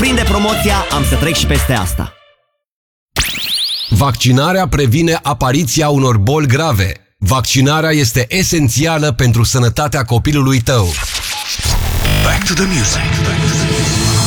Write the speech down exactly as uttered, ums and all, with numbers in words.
prinde promoția, am să trec și peste asta. Vaccinarea previne apariția unor boli grave. Vaccinarea este esențială pentru sănătatea copilului tău. Back to the music.